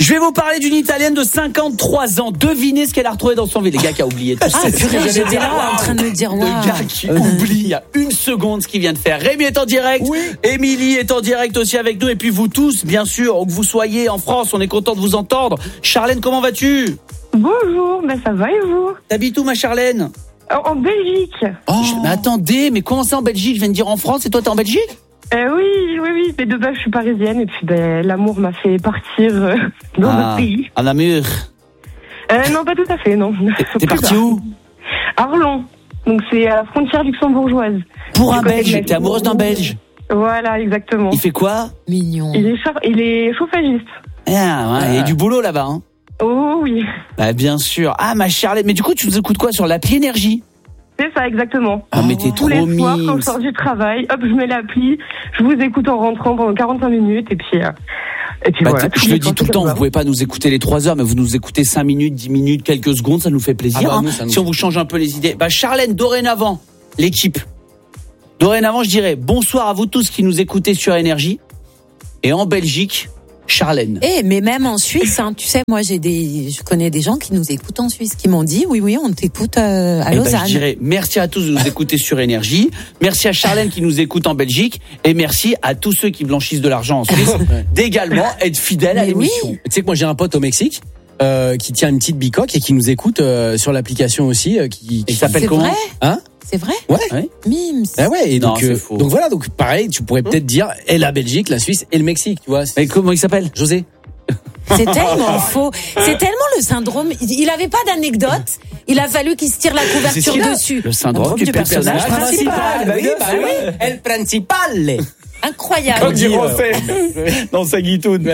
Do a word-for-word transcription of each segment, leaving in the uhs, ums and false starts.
Je vais vous parler d'une Italienne de cinquante-trois ans. Devinez ce qu'elle a retrouvé dans son vélo. Les gars qui a oublié tout. Ah, purée, j'étais là en train de me dire, waouh. Le gars qui oublie il y a une seconde ce qu'il vient de faire. Rémi est en direct. Oui. Émilie est en direct aussi avec nous. Et puis vous tous, bien sûr, où que vous soyez en France, on est content de vous entendre. Charlène, comment vas-tu? Bonjour, ben ça va et vous? T'habites où, ma Charlène? En, en Belgique. Oh. Je, mais attendez, mais comment ça en Belgique? Je viens de dire en France et toi t'es en Belgique? Euh, oui, oui, oui, mais de base je suis parisienne et puis ben, l'amour m'a fait partir euh, dans ah, notre pays. À Namur. Euh, non, pas tout à fait, non. T'es, t'es parti où? Arlon, donc c'est à la frontière luxembourgeoise. Pour un Belge, t'es amoureuse d'un Belge? Voilà, exactement. Il fait quoi? Mignon. Il est, char- il est chauffagiste. Ah, ouais, ah. Il y a du boulot là-bas, hein? Oh oui. Bah bien sûr. Ah, ma Charlène, mais du coup tu nous écoutes quoi sur l'appli Énergie? C'est ça, exactement. Ah, mais t'es trop Tous les soirs, mimes. quand je sors du travail, hop, je mets l'appli, je vous écoute en rentrant pendant quarante-cinq minutes, et puis, euh, et puis bah, voilà. Je le dis tout le temps, vous pouvez pas nous écouter les trois heures, mais vous nous écoutez cinq minutes, dix minutes, quelques secondes, ça nous fait plaisir. Ah bah, nous, hein, si on vous change un peu les idées. Bah, Charlène, dorénavant, l'équipe. Dorénavant, je dirais bonsoir à vous tous qui nous écoutez sur Énergie. Et en Belgique, Charlène. Eh, mais même en Suisse, hein, tu sais, moi j'ai des, je connais des gens qui nous écoutent en Suisse, qui m'ont dit, oui, oui, on t'écoute euh, à eh Lausanne. Ben, je dirais merci à tous de nous écouter sur Énergie, merci à Charlène qui nous écoute en Belgique, et merci à tous ceux qui blanchissent de l'argent en Suisse, d'également être fidèles à l'émission. Oui. Tu sais que moi j'ai un pote au Mexique euh, qui tient une petite bicoque et qui nous écoute euh, sur l'application aussi. Euh, qui, qui il s'appelle C'est comment? vrai Hein? C'est vrai? Ouais. Ouais. Mimes. Ah ouais, et donc, non, euh, c'est faux. donc voilà, donc pareil, tu pourrais peut-être dire et la Belgique, la Suisse et le Mexique, tu vois. Mais comment il s'appelle? José. C'est tellement faux. C'est tellement le syndrome. Il avait pas d'anecdote. Il a fallu qu'il se tire la couverture dessus. Le syndrome du, du personnage, personnage principal. principal. Bah oui, bah oui. El principal. Incroyable. Comme dit Rosset dans sa guitoune.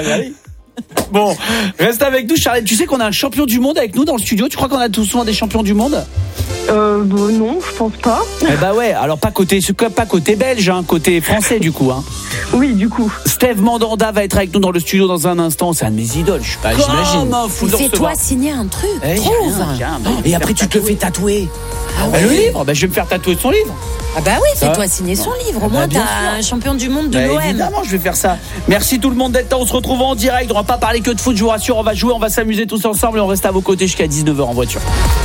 Bon, reste avec nous, Charlotte. Tu sais qu'on a un champion du monde avec nous dans le studio. Tu crois qu'on a tout souvent des champions du monde? Euh, bon, non, je pense pas. Eh bah ouais, alors pas côté, pas côté belge, hein, côté français du coup. Hein. Oui, du coup. Steve Mandanda va être avec nous dans le studio dans un instant. C'est un de mes idoles. Je suis pas, j'imagine. Fais-toi signer un truc. Eh, trouve. Rien, rien, bah, et après tu te le fais tatouer. Ah ouais. Bah, le livre, bah, je vais me faire tatouer son livre. Ah bah oui, fais-toi signer son livre. Au moins bah, t'as un champion du monde de bah, l'O M. Évidemment, je vais faire ça. Merci tout le monde d'être là. On se retrouve en direct. On va pas parler que de foot, je vous rassure. On va jouer, on va s'amuser tous ensemble et on reste à vos côtés jusqu'à dix-neuf heures en voiture.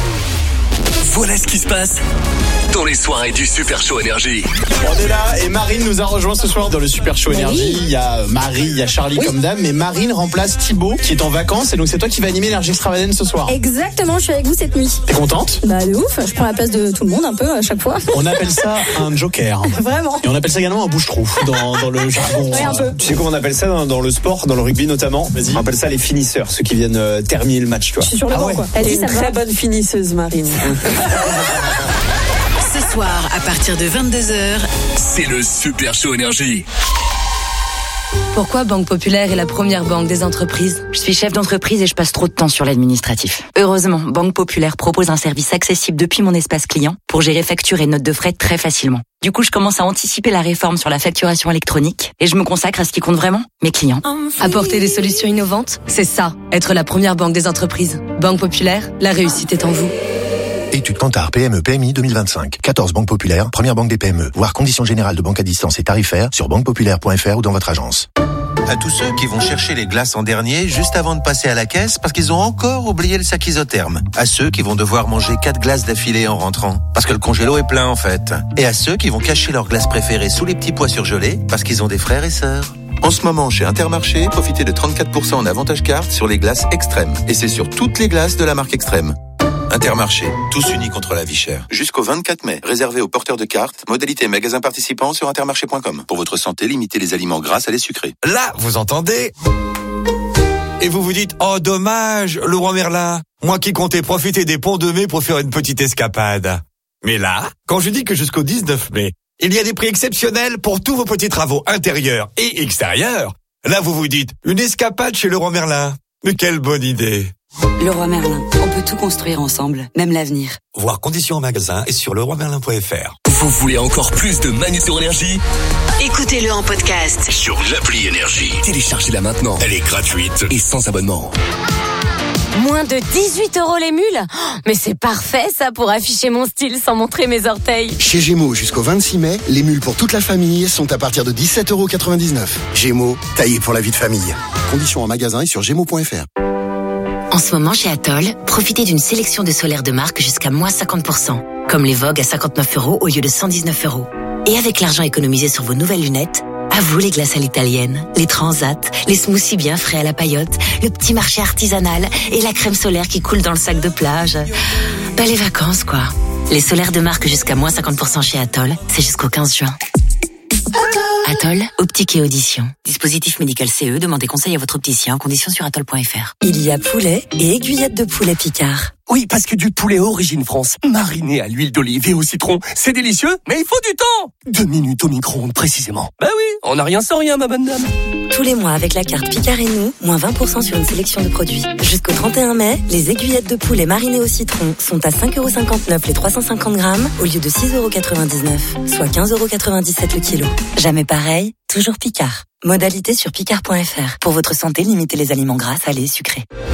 Voilà ce qui se passe dans les soirées du Super Show Énergie. On est là et Marine nous a rejoint ce soir dans le Super Show Énergie. Il y a Marie, il y a Charlie oui. comme dame, mais Marine remplace Thibaut qui est en vacances et donc c'est toi qui vas animer l'Énergie Extravagance ce soir. Exactement, je suis avec vous cette nuit. T'es contente? Bah de ouf, je prends la place de tout le monde un peu à chaque fois. On appelle ça un joker. Vraiment. Et on appelle ça également un bouche-trou dans, dans le jargon. Ouais, un peu. Tu sais comment on appelle ça dans, dans le sport, dans le rugby notamment? Vas-y. On appelle ça les finisseurs, ceux qui viennent euh, terminer le match, tu vois. Je suis sur le ah banc ouais. quoi. Elle est une très bonne finisseuse, Marine. Ce soir, à partir de vingt-deux heures, c'est le Super Show Énergie. Pourquoi Banque Populaire est la première banque des entreprises? Je suis chef d'entreprise et je passe trop de temps sur l'administratif. Heureusement, Banque Populaire propose un service accessible depuis mon espace client pour gérer factures et notes de frais très facilement. Du coup, je commence à anticiper la réforme sur la facturation électronique et je me consacre à ce qui compte vraiment, mes clients. Apporter des solutions innovantes, c'est ça, être la première banque des entreprises. Banque Populaire, la réussite est en vous. Étude Kantar P M E P M I deux mille vingt-cinq. quatorze banques populaires, première banque des P M E. Voir conditions générales de banque à distance et tarifaires sur banque populaire point f r ou dans votre agence. À tous ceux qui vont chercher les glaces en dernier juste avant de passer à la caisse parce qu'ils ont encore oublié le sac isotherme. À ceux qui vont devoir manger quatre glaces d'affilée en rentrant parce que le congélo est plein en fait. Et à ceux qui vont cacher leurs glaces préférées sous les petits pois surgelés parce qu'ils ont des frères et sœurs. En ce moment, chez Intermarché, profitez de trente-quatre pour cent en avantage carte sur les glaces Extrême. Et c'est sur toutes les glaces de la marque Extrême. Intermarché, tous unis contre la vie chère. Jusqu'au vingt-quatre mai, réservé aux porteurs de cartes, modalité magasin participant sur intermarché point com. Pour votre santé, limitez les aliments gras à les sucrés. Là, vous entendez? Et vous vous dites, oh dommage, le roi Merlin, moi qui comptais profiter des ponts de mai pour faire une petite escapade. Mais là, quand je dis que jusqu'au dix-neuf mai, il y a des prix exceptionnels pour tous vos petits travaux intérieurs et extérieurs, là vous vous dites, une escapade chez le roi Merlin. Mais quelle bonne idée! Le roi Merlin, on peut tout construire ensemble, même l'avenir. Voir conditions en magasin et sur le roi merlin point f r. Vous voulez encore plus de Manu sur Énergie? Écoutez-le en podcast sur l'appli Énergie. Téléchargez-la maintenant. Elle est gratuite et sans abonnement. Moins de dix-huit euros les mules? Oh, mais c'est parfait ça pour afficher mon style sans montrer mes orteils. Chez Gémeaux, jusqu'au vingt-six mai, les mules pour toute la famille sont à partir de dix-sept euros quatre-vingt-dix-neuf. Gémeaux, taillé pour la vie de famille. Conditions en magasin et sur gémeaux point f r. En ce moment, chez Atoll, profitez d'une sélection de solaires de marque jusqu'à moins cinquante pour cent. Comme les Vogue à cinquante-neuf euros au lieu de cent dix-neuf euros. Et avec l'argent économisé sur vos nouvelles lunettes, à vous les glaces à l'italienne, les transats, les smoothies bien frais à la paillote, le petit marché artisanal et la crème solaire qui coule dans le sac de plage. Bah les vacances quoi. Les solaires de marque jusqu'à moins cinquante pour cent chez Atoll, c'est jusqu'au quinze juin. Atoll, optique et audition. Dispositif médical C E, demandez conseil à votre opticien en conditions sur atoll point f r. Il y a poulet et aiguillettes de poulet Picard. Oui, parce que du poulet origine France, mariné à l'huile d'olive et au citron, c'est délicieux, mais il faut du temps. Deux minutes au micro-ondes précisément. Bah oui, on n'a rien sans rien, ma bonne dame. Tous les mois avec la carte Picard et nous, moins vingt pour cent sur une sélection de produits. Jusqu'au trente et un mai, les aiguillettes de poulet marinées au citron sont à cinq euros cinquante-neuf les trois cent cinquante grammes au lieu de six euros quatre-vingt-dix-neuf, soit quinze euros quatre-vingt-dix-sept le kilo. Jamais pareil, toujours Picard. Modalité sur picard point f r. Pour votre santé, limitez les aliments gras, salés, sucrés.